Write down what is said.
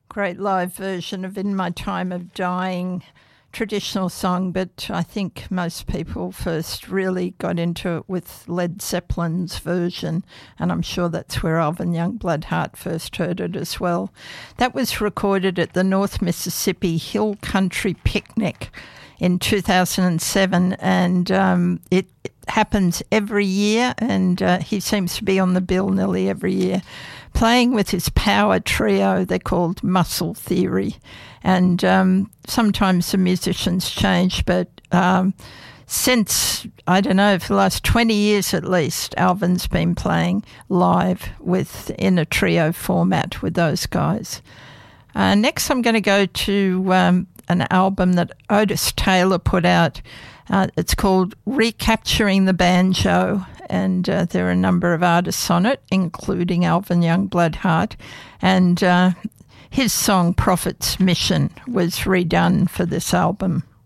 Great live version of In My Time of Dying, traditional song, but I think most people first really got into it with Led Zeppelin's version, and I'm sure that's where Alvin Youngblood Hart first heard it as well. That was recorded at the North Mississippi Hill Country Picnic in 2007, and it happens every year, and he seems to be on the bill nearly every year, playing with his power trio. They're called Muscle Theory, and sometimes the musicians change, but since, I don't know, for the last 20 years at least, Alvin's been playing live in a trio format with those guys. Next I'm going to go to an album that Otis Taylor put out. It's called Recapturing the Banjo, and there are a number of artists on it, including Alvin Youngblood Hart, and his song Prophet's Mission was redone for this album.